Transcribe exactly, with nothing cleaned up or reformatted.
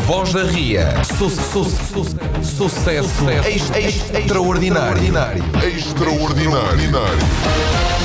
Voz da Ria. Su su su sucesso ex extraordinário. Extraordinário.